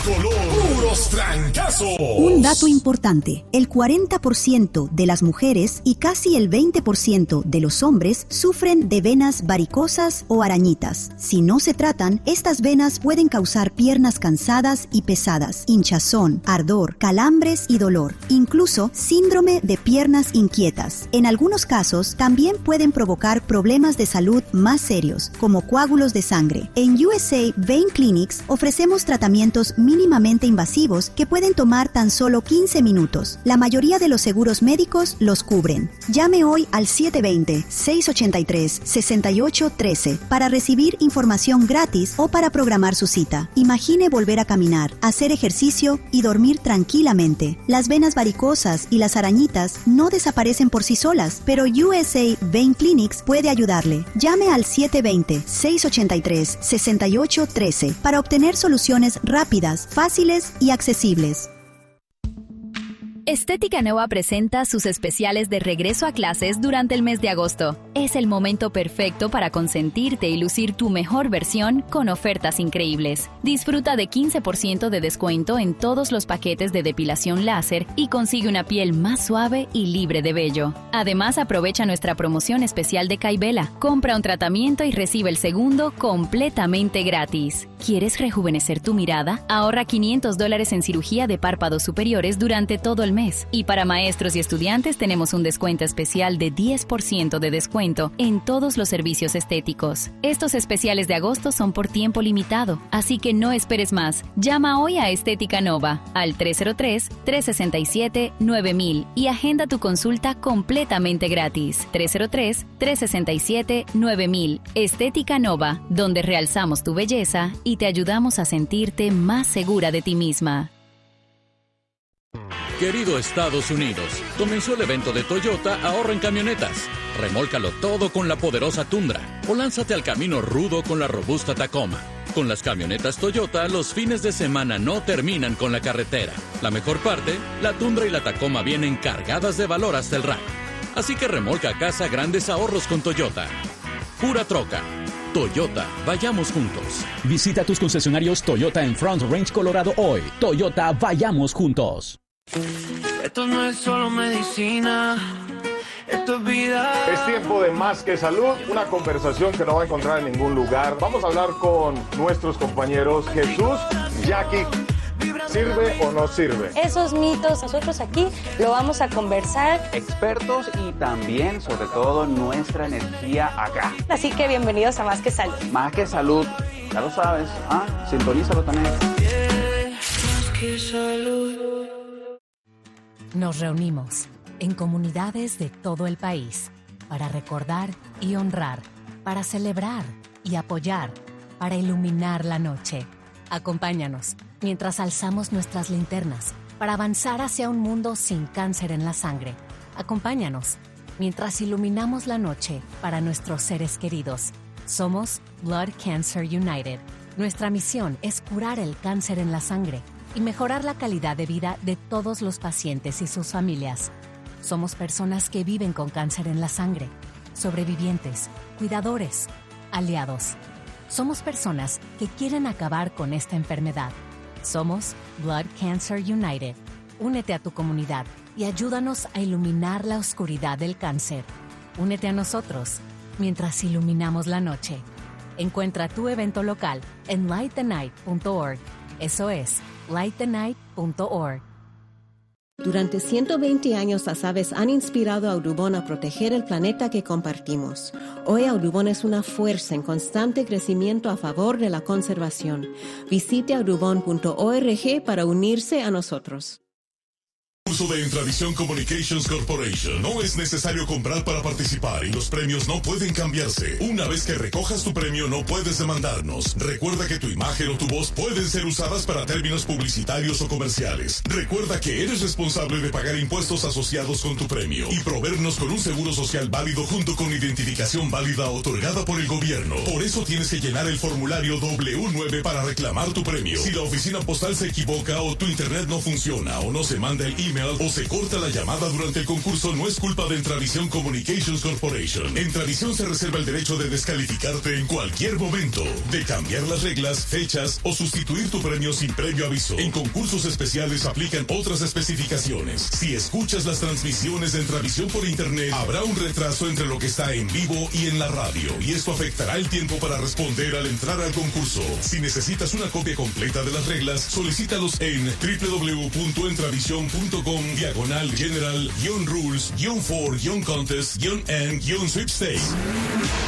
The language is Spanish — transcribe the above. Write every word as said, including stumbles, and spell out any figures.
color, puros trancazos. Un dato importante, el cuarenta por ciento de las mujeres y casi el veinte por ciento de los hombres sufren de venas varicosas o arañitas. Si no se tratan, estas venas pueden causar piernas cansadas y pesadas, hinchazón, ardor, calambres y dolor, incluso síndrome de piernas inquietas. En algunos casos, también pueden provocar problemas de salud más serios, como coágulos de sangre. En U S A Vein Clinics ofrecemos tratamientos mínimamente invasivos que pueden tomar tan solo quince minutos. La mayoría de los seguros médicos los cubren. Llame hoy al siete dos cero, seis ocho tres, seis ocho uno tres para recibir información gratis o para programar su cita. Imagine volver a caminar, hacer ejercicio y dormir tranquilamente. Las venas varicosas y las arañitas no desaparecen por sí solas, pero U S A Vein Clinics puede ayudarle. Llame al siete dos cero, seis ocho tres, seis ocho uno tres para obtener soluciones rápidas, fáciles y accesibles. Estética Nova presenta sus especiales de regreso a clases durante el mes de agosto. Es el momento perfecto para consentirte y lucir tu mejor versión con ofertas increíbles. Disfruta de quince por ciento de descuento en todos los paquetes de depilación láser y consigue una piel más suave y libre de vello. Además, aprovecha nuestra promoción especial de Kybella. Compra un tratamiento y recibe el segundo completamente gratis. ¿Quieres rejuvenecer tu mirada? Ahorra quinientos dólares en cirugía de párpados superiores durante todo el mes. Y para maestros y estudiantes tenemos un descuento especial de diez por ciento de descuento en todos los servicios estéticos. Estos especiales de agosto son por tiempo limitado, así que no esperes más. Llama hoy a Estética Nova al tres cero tres, tres seis siete, nueve mil y agenda tu consulta completamente gratis. tres cero tres, tres seis siete, nueve mil. Estética Nova, donde realzamos tu belleza y te ayudamos a sentirte más segura de ti misma. Querido Estados Unidos, comenzó el evento de Toyota Ahorra en Camionetas. Remólcalo todo con la poderosa Tundra o lánzate al camino rudo con la robusta Tacoma. Con las camionetas Toyota, los fines de semana no terminan con la carretera. La mejor parte, la Tundra y la Tacoma vienen cargadas de valor hasta el rack. Así que remolca a casa grandes ahorros con Toyota. Pura troca. Toyota, vayamos juntos. Visita tus concesionarios Toyota en Front Range, Colorado hoy. Toyota, vayamos juntos. Esto no es solo medicina, esto es vida. Es tiempo de Más que Salud, una conversación que no va a encontrar en ningún lugar. Vamos a hablar con nuestros compañeros Jesús, Jackie. ¿Sirve o no sirve? Esos mitos, nosotros aquí lo vamos a conversar. Expertos y también, sobre todo, nuestra energía acá. Así que bienvenidos a Más que Salud. Más que Salud, ya lo sabes, ¿ah? Sintonízalo también. Yeah, más que salud. Nos reunimos en comunidades de todo el país para recordar y honrar, para celebrar y apoyar, para iluminar la noche. Acompáñanos mientras alzamos nuestras linternas para avanzar hacia un mundo sin cáncer en la sangre. Acompáñanos mientras iluminamos la noche para nuestros seres queridos. Somos Blood Cancer United. Nuestra misión es curar el cáncer en la sangre y mejorar la calidad de vida de todos los pacientes y sus familias. Somos personas que viven con cáncer en la sangre, sobrevivientes, cuidadores, aliados. Somos personas que quieren acabar con esta enfermedad. Somos Blood Cancer United. Únete a tu comunidad y ayúdanos a iluminar la oscuridad del cáncer. Únete a nosotros mientras iluminamos la noche. Encuentra tu evento local en light the night punto org. Eso es light the night punto org. Durante ciento veinte años, las aves han inspirado a Audubon a proteger el planeta que compartimos. Hoy, Audubon es una fuerza en constante crecimiento a favor de la conservación. Visite audubon punto org para unirse a nosotros. Uso de Intravisión Communications Corporation. No es necesario comprar para participar y los premios no pueden cambiarse. Una vez que recojas tu premio no puedes demandarnos. Recuerda que tu imagen o tu voz pueden ser usadas para términos publicitarios o comerciales. Recuerda que eres responsable de pagar impuestos asociados con tu premio y proveernos con un seguro social válido junto con identificación válida otorgada por el gobierno. Por eso tienes que llenar el formulario doble u nueve para reclamar tu premio. Si la oficina postal se equivoca o tu internet no funciona o no se manda el email email o se corta la llamada durante el concurso, no es culpa de Entravisión Communications Corporation. Entravisión se reserva el derecho de descalificarte en cualquier momento, de cambiar las reglas, fechas o sustituir tu premio sin previo aviso. En concursos especiales aplican otras especificaciones. Si escuchas las transmisiones de Entravisión por internet, habrá un retraso entre lo que está en vivo y en la radio, y esto afectará el tiempo para responder al entrar al concurso. Si necesitas una copia completa de las reglas, solicítalos en w w w punto entravision punto com diagonal general guion rules guion for guion contest guion and guion sweepstakes.